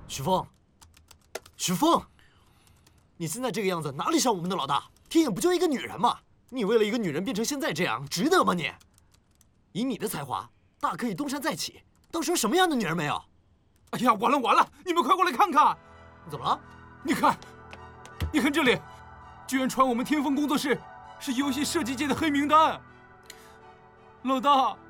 许峰，许峰，你现在这个样子哪里像我们的老大？天影不就一个女人吗？你为了一个女人变成现在这样，值得吗你？以你的才华，大可以东山再起，到时候什么样的女人没有？ 哎呀，完了完了！你们快过来看看！ 怎么了？ 你看这里，居然传我们天风工作室是游戏设计界的黑名单。老大，